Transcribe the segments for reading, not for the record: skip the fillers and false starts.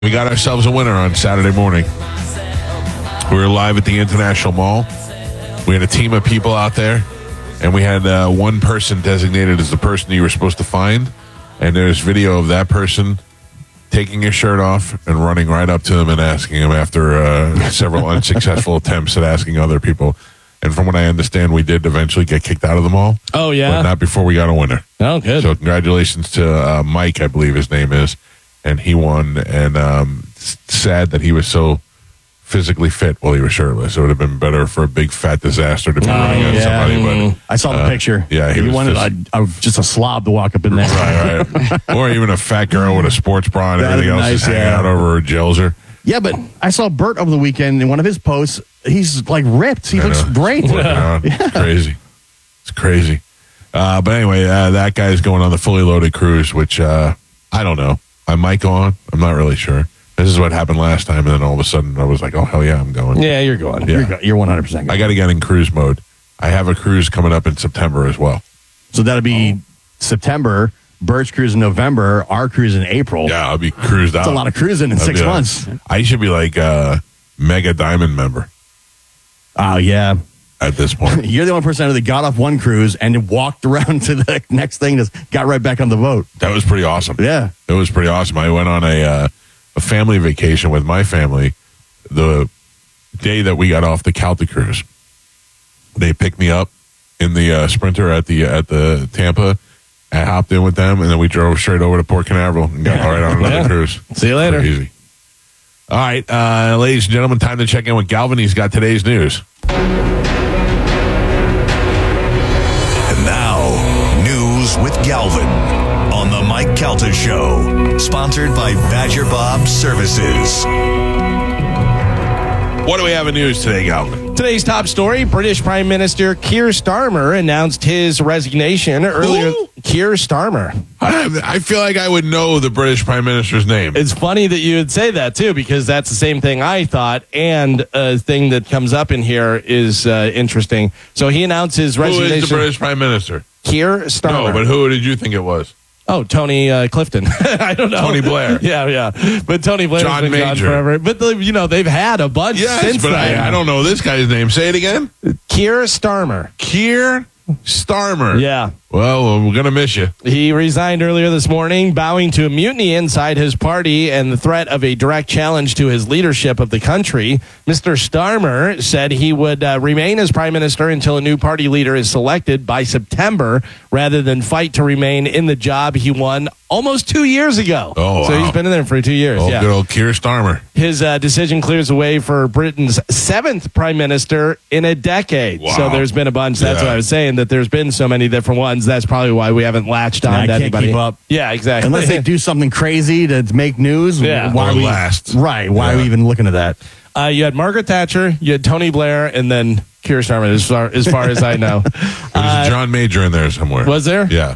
We got ourselves a winner on Saturday morning. We were live at the International Mall. We had a team of people out there, and we had one person designated as the person you were supposed to find. And there's video of that person taking his shirt off and running right up to them and asking him after several unsuccessful attempts at asking other people. And from what I understand, we did eventually get kicked out of the mall. Oh, yeah? But not before we got a winner. Oh, good. So congratulations to Mike, I believe his name is. And he won, and sad that he was so physically fit while he was shirtless. It would have been better for a big fat disaster to be running at somebody. But I saw the picture. Yeah, he wanted just a slob to walk up in there. Right. Or even a fat girl with a sports bra and everything else is hanging out over her gelser. Yeah, but I saw Bert over the weekend in one of his posts. He's like ripped. He looks great. It's crazy. It's crazy. But anyway, that guy's going on the fully loaded cruise, which I don't know. I might go on. I'm not really sure. This is what happened last time, and then all of a sudden I was like, oh, hell yeah, I'm going. Yeah, you're going. Yeah. You're 100% going. I got to get in cruise mode. I have a cruise coming up in September as well. So that'll be September, Bert's cruise in November, our cruise in April. Yeah, I'll be cruised out. That's a lot of cruising in 6 months. I should be like a Mega Diamond member. Oh, yeah. At this point. You're the only person that got off one cruise and then walked around to the next thing, just got right back on the boat. That was pretty awesome. Yeah. It was pretty awesome. I went on a family vacation with my family the day that we got off the Celtic cruise. They picked me up in the Sprinter at the Tampa. I hopped in with them, and then we drove straight over to Port Canaveral and got right on another cruise. See you later. Easy. All right, ladies and gentlemen, time to check in with Galvin. He's got today's news. And now, news with Galvin on the Mike Calta Show, sponsored by Badger Bob Services. What do we have in news today, Galvin? Today's top story, British Prime Minister Keir Starmer announced his resignation earlier. Who? Keir Starmer. I feel like I would know the British Prime Minister's name. It's funny that you would say that, too, because that's the same thing I thought, and a thing that comes up in here is interesting. So he announced his resignation. Who is the British Prime Minister? Keir Starmer. No, but who did you think it was? Oh, Tony Clifton. I don't know. Tony Blair. Yeah. But Tony Blair's John been gone Major. forever. But, they've had a bunch since but then. I don't know this guy's name. Say it again. Keir Starmer. Keir Starmer. Yeah. Well, we're going to miss you. He resigned earlier this morning, bowing to a mutiny inside his party and the threat of a direct challenge to his leadership of the country. Mr. Starmer said he would remain as prime minister until a new party leader is selected by September, rather than fight to remain in the job he won almost 2 years ago. Oh, So wow. he's been in there for 2 years. Good old Keir Starmer. His decision clears the way for Britain's 7th prime minister in a decade. Wow. So there's been a bunch. That's Yeah. what I was saying, that there's been so many different ones. That's probably why we haven't latched on I to can't anybody. keep up. Yeah, exactly. Unless they do something crazy to make news. Yeah. Why Or are we, last. Right. Why are we even looking at that? You had Margaret Thatcher, you had Tony Blair, and then Keir Starmer, as far as I know. There's a John Major in there somewhere. Was there? Yeah.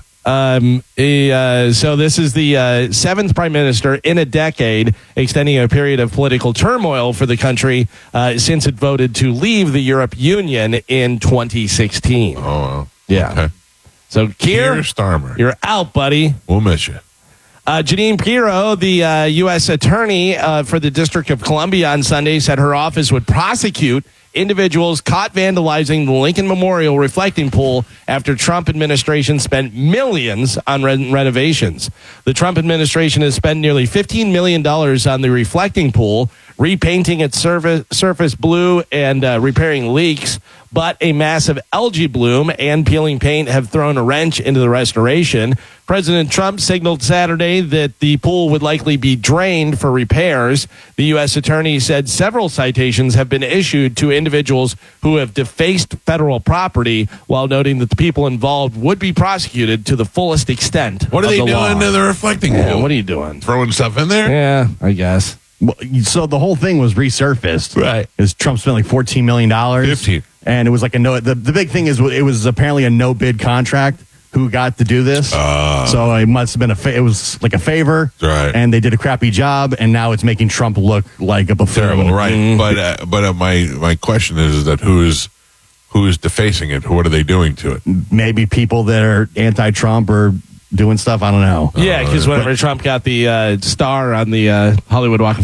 So this is the 7th prime minister in a decade, extending a period of political turmoil for the country since it voted to leave the Europe Union in 2016. Oh, well. Yeah. Okay. So Keir Keir, Starmer. you're out, buddy. We'll miss you. Janine Pirro, the U.S. attorney for the District of Columbia on Sunday, said her office would prosecute individuals caught vandalizing the Lincoln Memorial reflecting pool after Trump administration spent millions on renovations. The Trump administration has spent nearly $15 million on the reflecting pool, repainting its surface blue and repairing leaks. But a massive algae bloom and peeling paint have thrown a wrench into the restoration. President Trump signaled Saturday that the pool would likely be drained for repairs. The U.S. attorney said several citations have been issued to individuals who have defaced federal property, while noting that the people involved would be prosecuted to the fullest extent. What are of they the law. doing to the reflecting pool? Yeah, what are you doing? Throwing stuff in there? Yeah, I guess. Well, so the whole thing was resurfaced. Right. Because Trump spent like $14 million. 15. And it was like the big thing is it was apparently a no bid contract. Who got to do this? So it must have been it was like a favor. Right. And they did a crappy job, and now it's making Trump look like a buffoon. Terrible, right? But my question is that who is defacing it? What are they doing to it? Maybe people that are anti-Trump or doing stuff. I don't know. Yeah, because whenever Trump got the star on the Hollywood Walk of